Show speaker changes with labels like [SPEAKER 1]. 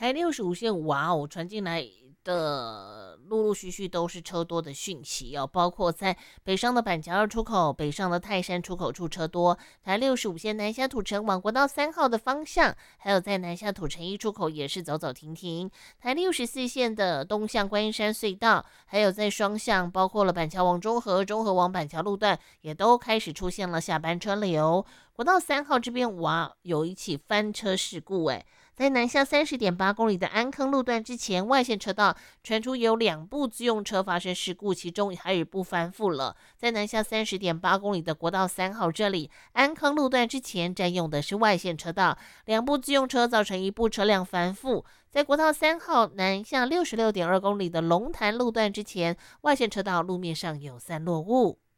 [SPEAKER 1] 台65线，哇哦，传进来的陆陆续续都是车多的讯息哦，包括在北上的板桥二出口、北上的泰山出口处车多，台65线南下土城往国道3号的方向，还有在南下土城一出口也是走走停停。台64线的东向观音山隧道，还有在双向，包括了板桥往中和、中和往板桥路段，也都开始出现了下班车流。国道3号这边，哇，有一起翻车事故，在南下30.8公里的安坑路段之前，外线车道传出有2部自用车发生事故，其中还有一部翻覆了。在南下30.8公里的国道3号这里，安坑路段之前占用的是外线车道，2部自用车造成一部车辆翻覆。在国道3号南向66.2公里的龙潭路段之前，外线车道路面上有散落物。